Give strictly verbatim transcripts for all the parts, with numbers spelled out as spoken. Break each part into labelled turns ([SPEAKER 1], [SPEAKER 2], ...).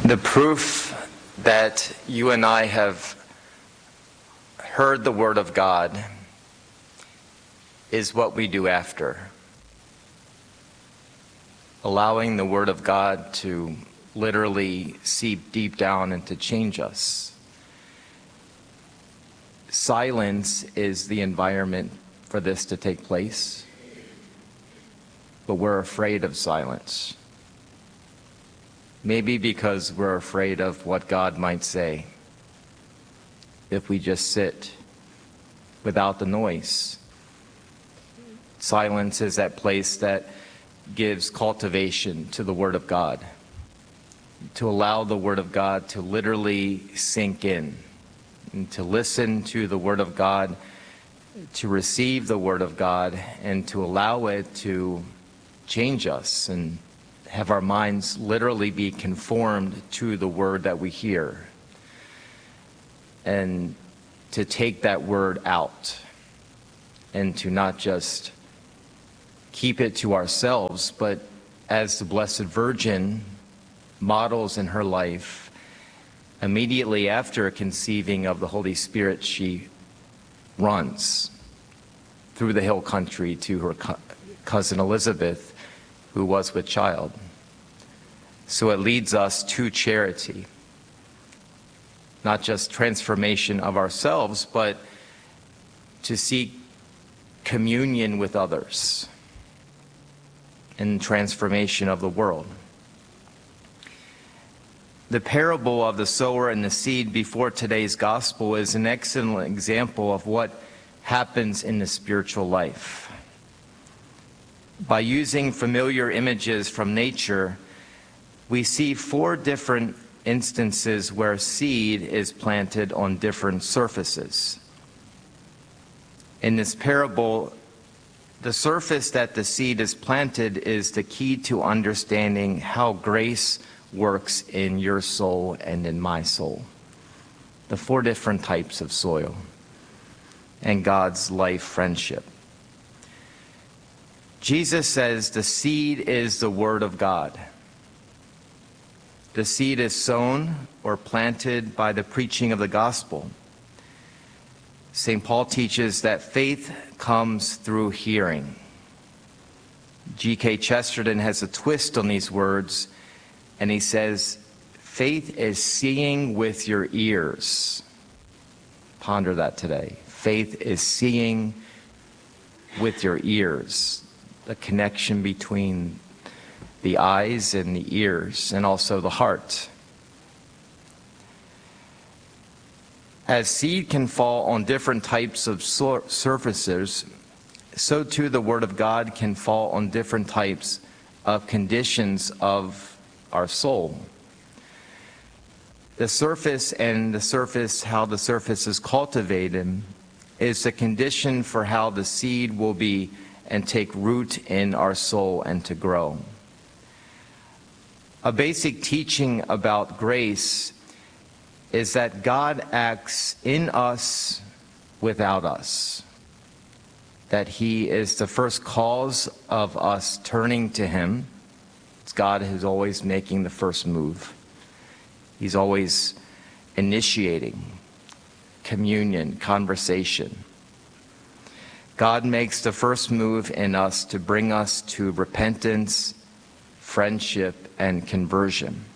[SPEAKER 1] The proof that you and I have heard the Word of God is what we do after. Allowing the Word of God to literally seep deep down and to change us. Silence is the environment for this to take place, but we're afraid of silence. Maybe because we're afraid of what God might say if we just sit without the noise. Silence is that place that gives cultivation to the Word of God, to allow the Word of God to literally sink in, and to listen to the Word of God, to receive the Word of God, and to allow it to change us and have our minds literally be conformed to the Word that we hear, and to take that Word out and to not just keep it to ourselves, but as the Blessed Virgin models in her life, immediately after conceiving of the Holy Spirit, she runs through the hill country to her co- cousin Elizabeth, who was with child. So it leads us to charity, not just transformation of ourselves, but to seek communion with others and transformation of the world. The parable of the sower and the seed before today's gospel is an excellent example of what happens in the spiritual life. By using familiar images from nature, we see four different instances where seed is planted on different surfaces. In this parable, the surface that the seed is planted is the key to understanding how grace works in your soul and in my soul. The four different types of soil and God's life friendship. Jesus says the seed is the Word of God. The seed is sown or planted by the preaching of the gospel. Saint Paul teaches that faith comes through hearing. G K Chesterton has a twist on these words, and he says, faith is seeing with your ears. Ponder that today. Faith is seeing with your ears. The connection between the eyes and the ears, and also the heart. As seed can fall on different types of sur- surfaces, so too the Word of God can fall on different types of conditions of our soul. The surface and the surface, how the surface is cultivated, is the condition for how the seed will be and take root in our soul and to grow. A basic teaching about grace is that God acts in us without us. That He is the first cause of us turning to Him. It's God who's always making the first move. He's always initiating communion, conversation. God makes the first move in us to bring us to repentance, friendship, and conversion.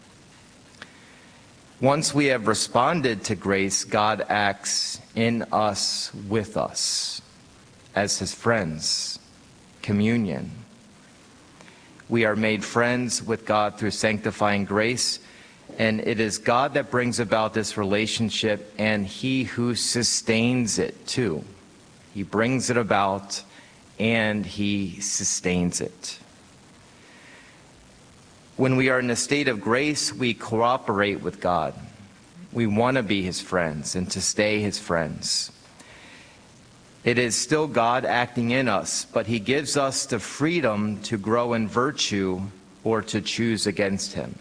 [SPEAKER 1] Once we have responded to grace, God acts in us, with us, as His friends, communion. We are made friends with God through sanctifying grace, and it is God that brings about this relationship, and He who sustains it too. He brings it about, and He sustains it. When we are in a state of grace, we cooperate with God. We want to be His friends and to stay His friends. It is still God acting in us, but He gives us the freedom to grow in virtue or to choose against Him.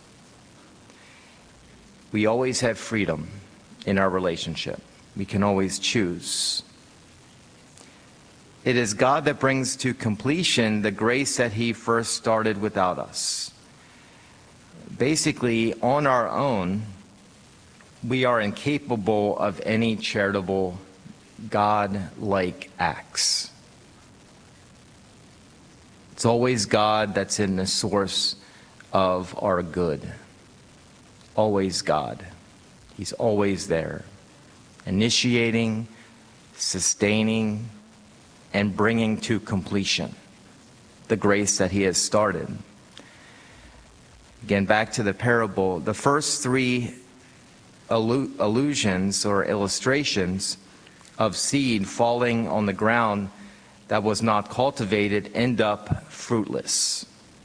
[SPEAKER 1] We always have freedom in our relationship. We can always choose. It is God that brings to completion the grace that He first started without us. basically, on our own, we are incapable of any charitable, God-like acts. It's always God that's in the source of our good. Always God. He's always there, initiating, sustaining, and bringing to completion the grace that he has started. Again, back to the parable, the first three allu- allusions or illustrations of seed falling on the ground that was not cultivated end up fruitless.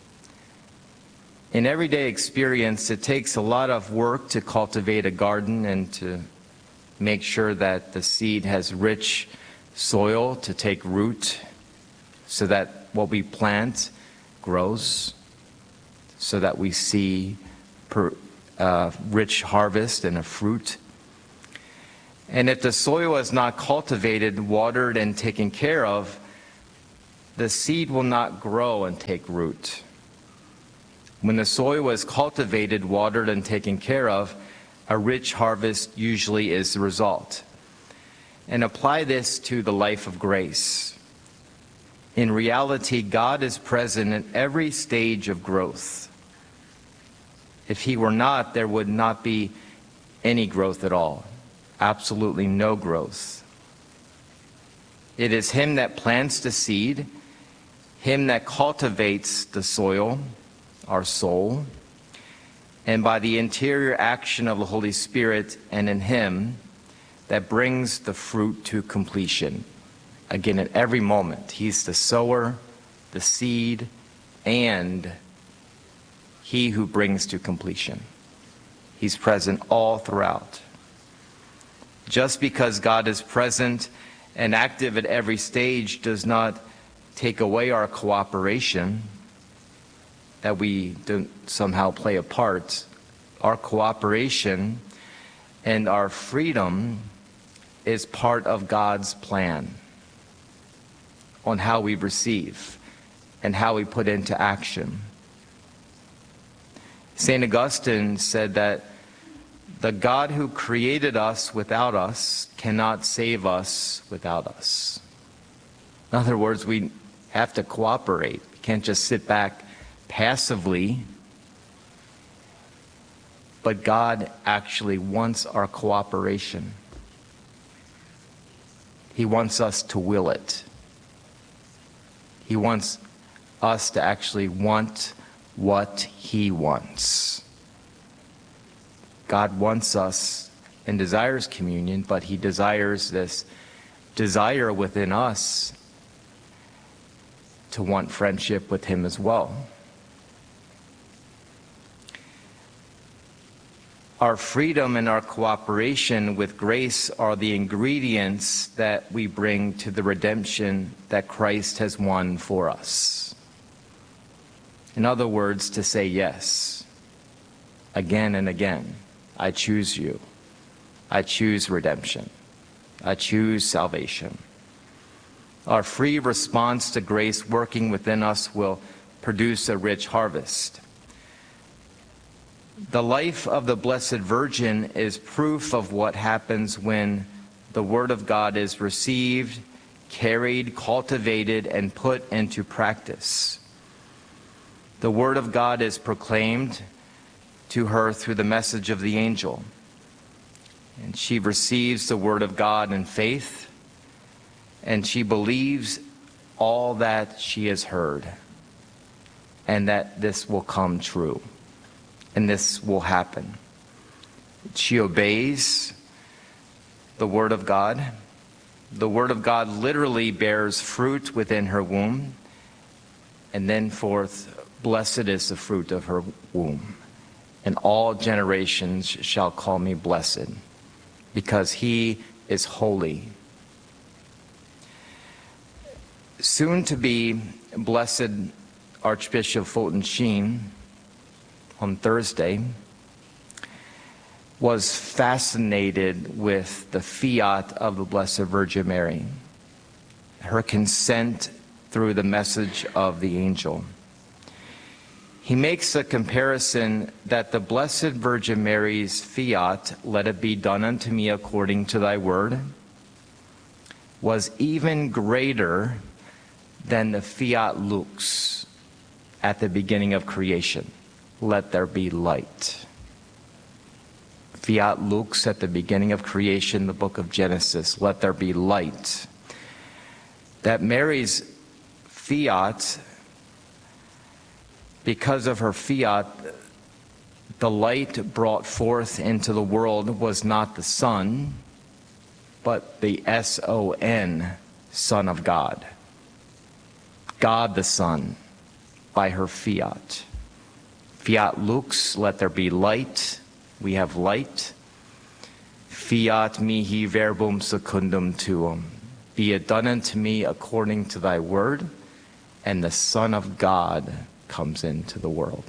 [SPEAKER 1] In everyday experience, it takes a lot of work to cultivate a garden and to make sure that the seed has rich soil to take root so that what we plant grows, so that we see per, uh, rich harvest and a fruit. And if the soil is not cultivated, watered, and taken care of, the seed will not grow and take root. When the soil is cultivated, watered, and taken care of, a rich harvest usually is the result. And apply this to the life of grace. In reality, God is present at every stage of growth. If he were not, there would not be any growth at all. Absolutely no growth. It is him that plants the seed, him that cultivates the soil, our soul, and by the interior action of the Holy Spirit and in him, that brings the fruit to completion. Again, at every moment, he's the sower, the seed, and he who brings to completion. He's present all throughout. Just because God is present and active at every stage does not take away our cooperation, that we don't somehow play a part. Our cooperation and our freedom is part of God's plan on how we receive and how we put into action. Saint Augustine said that the God who created us without us cannot save us without us. In other words, we have to cooperate. We can't just sit back passively. But God actually wants our cooperation. He wants us to will it. He wants us to actually want what he wants. God wants us and desires communion, but he desires this desire within us to want friendship with him as well. Our freedom and our cooperation with grace are the ingredients that we bring to the redemption that Christ has won for us. In other words, to say yes, again and again. I choose you. I choose redemption. I choose salvation. Our free response to grace working within us will produce a rich harvest. The life of the Blessed Virgin is proof of what happens when the Word of God is received, carried, cultivated, and put into practice. The Word of God is proclaimed to her through the message of the angel, and she receives the Word of God in faith, and she believes all that she has heard, and that this will come true. And this will happen. She obeys the Word of God. The Word of God literally bears fruit within her womb. And then forth, blessed is the fruit of her womb. And all generations shall call me blessed, because he is holy. Soon to be Blessed Archbishop Fulton Sheen on Thursday was fascinated with the fiat of the Blessed Virgin Mary, her consent through the message of the angel. he makes a comparison that the Blessed Virgin Mary's fiat, let it be done unto me according to thy word, was even greater than the fiat lux at the beginning of creation. Let there be light. Fiat lux at the beginning of creation, the book of Genesis, let there be light. That Mary's fiat, because of her fiat, the light brought forth into the world was not the sun, but the S O N, Son of God. God the Son, by her fiat. Fiat lux, let there be light. We have light. Fiat mihi verbum secundum tuum. Be it done unto me according to thy word. And the Son of God comes into the world.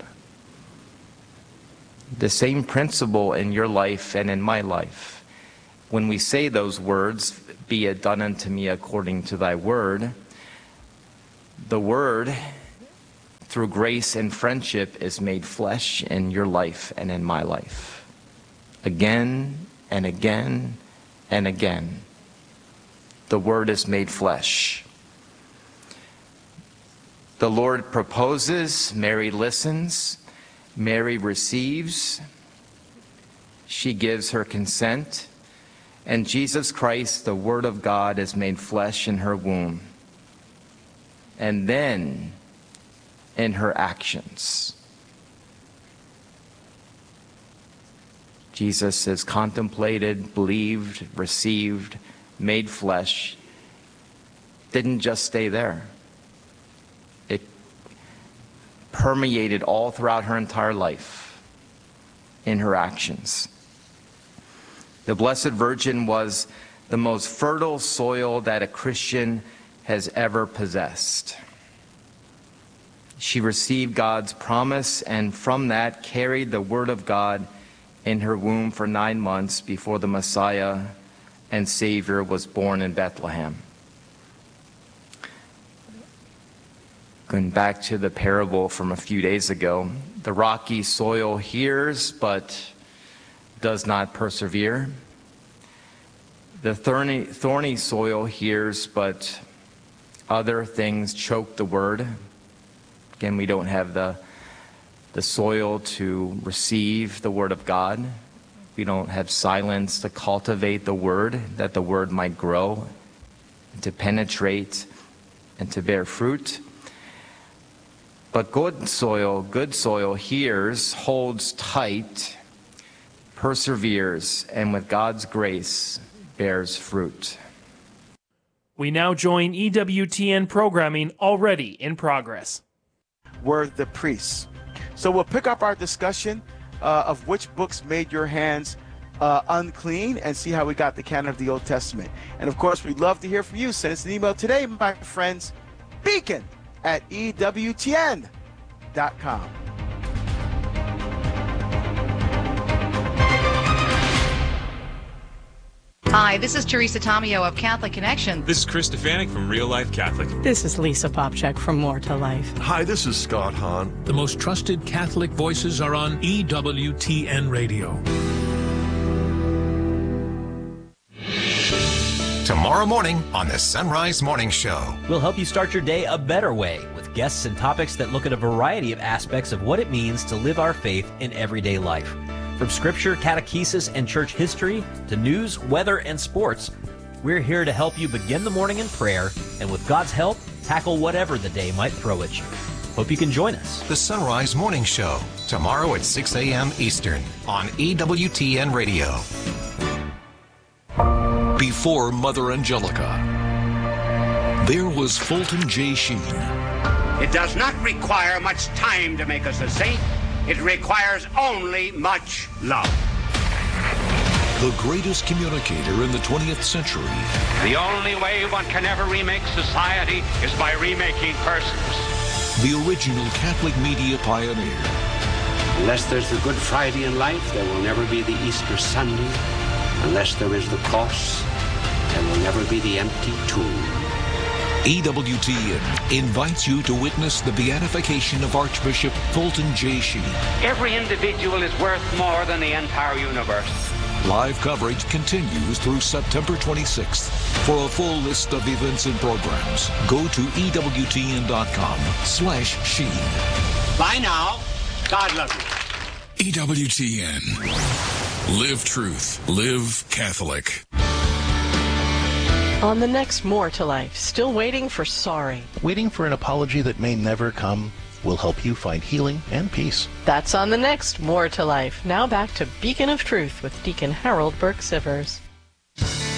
[SPEAKER 1] The same principle in your life and in my life. When we say those words, be it done unto me according to thy word, the word, through grace and friendship, is made flesh in your life and in my life. Again and again and again, the word is made flesh. The Lord proposes, Mary listens, Mary receives, she gives her consent, and Jesus Christ, the Word of God, is made flesh in her womb. And then, in her actions, Jesus is contemplated, believed, received, made flesh. Didn't just stay there. It permeated all throughout her entire life in her actions. The Blessed Virgin was the most fertile soil that a Christian has ever possessed. She received God's promise and from that carried the Word of God in her womb for nine months before the Messiah and Savior was born in Bethlehem. Going back to the parable from a few days ago, the rocky soil hears but does not persevere. The thorny, thorny soil hears but other things choke the word. Again, we don't have the, the soil to receive the word of God. We don't have silence to cultivate the word, that the word might grow, to penetrate, and to bear fruit. But good soil, good soil hears, holds tight, perseveres, and with God's grace bears fruit.
[SPEAKER 2] We now join E W T N programming already in progress.
[SPEAKER 3] Were the priests. So we'll pick up our discussion uh, of which books made your hands uh, unclean and see how we got the canon of the Old Testament. And of course, we'd love to hear from you. Send us an email today, my friends. Beacon at E W T N dot com.
[SPEAKER 4] Hi, this is Teresa Tomeo of Catholic Connection.
[SPEAKER 5] This is Chris Stefanik from Real Life Catholic.
[SPEAKER 6] This is Lisa Popchak from More to Life.
[SPEAKER 7] Hi, this is Scott Hahn.
[SPEAKER 8] The most trusted Catholic voices are on E W T N Radio.
[SPEAKER 9] Tomorrow morning on the Sunrise Morning Show.
[SPEAKER 10] We'll help you start your day a better way with guests and topics that look at a variety of aspects of what it means to live our faith in everyday life. From scripture, catechesis, and church history to news, weather, and sports, we're here to help you begin the morning in prayer and with God's help, tackle whatever the day might throw at you. Hope you can join us.
[SPEAKER 9] The Sunrise Morning Show, tomorrow at six a.m. Eastern on E W T N Radio.
[SPEAKER 8] Before Mother Angelica, there was Fulton J. Sheen.
[SPEAKER 11] It does not require much time to make us a saint. It requires only much love.
[SPEAKER 8] The greatest communicator in the twentieth century.
[SPEAKER 11] The only way one can ever remake society is by remaking persons.
[SPEAKER 8] The original Catholic media pioneer.
[SPEAKER 12] Unless there's the Good Friday in life, there will never be the Easter Sunday. Unless there is the cross, there will never be the empty tomb.
[SPEAKER 8] E W T N invites you to witness the beatification of Archbishop Fulton J. Sheen.
[SPEAKER 11] Every individual is worth more than the entire universe.
[SPEAKER 8] Live coverage continues through September twenty-sixth. For a full list of events and programs, go to E W T N dot com slash Sheen.
[SPEAKER 11] Bye now. God love you.
[SPEAKER 7] E W T N. Live truth. Live Catholic.
[SPEAKER 6] On the next More to Life, still waiting for sorry.
[SPEAKER 13] Waiting for an apology that may never come will help you find healing and peace.
[SPEAKER 6] That's on the next More to Life. Now back to Beacon of Truth with Deacon Harold Burke-Sivers.